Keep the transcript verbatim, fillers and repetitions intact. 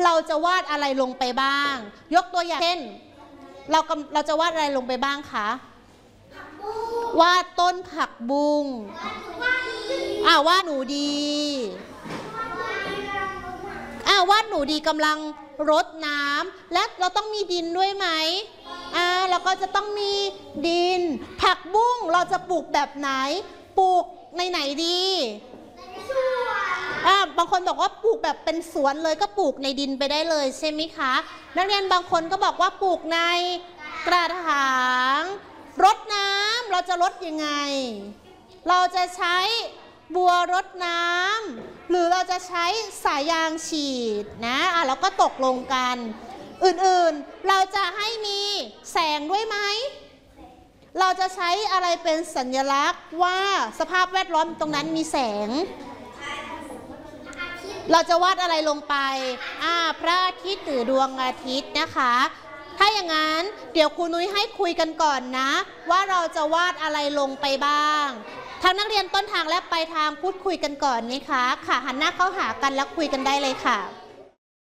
เราจะวาดอะไรลงไปบ้างยกตัวอย่างเช่นเราเราจะวาดอะไรลงไปบ้างคะวาดต้นผักบุ้งอ่าวาดหนูดีอ่าวาดหนูดีกำลังรดน้ำและเราต้องมีดินด้วยไหมอ่าเราก็จะต้องมีดินผักบุ้งเราจะปลูกแบบไหนปลูกในไหนดีอ่าบางคนบอกว่าปลูกแบบเป็นสวนเลยก็ปลูกในดินไปได้เลยใช่ไหมคะนักเรียนบางคนก็บอกว่าปลูกในกระถางรดน้ำเราจะรดยังไงเราจะใช้บัวรดน้ำหรือเราจะใช้สายยางฉีดนะอ่ะเราก็ตกลงกันอื่นๆเราจะให้มีแสงด้วยไหมเราจะใช้อะไรเป็นสัญลักษณ์ว่าสภาพแวดล้อมตรงนั้นมีแสงเราจะวาดอะไรลงไปอ่าพระอาทิตย์หรือดวงอาทิตย์นะคะถ้าอย่างนั้นเดี๋ยวครูนุ้ยให้คุยกันก่อนนะว่าเราจะวาดอะไรลงไปบ้างทั้งนักเรียนต้นทางและปลายทางพูดคุยกันก่อนนะคะค่ะหันหน้าเข้าหากันแล้วคุยกันได้เลยค่ะ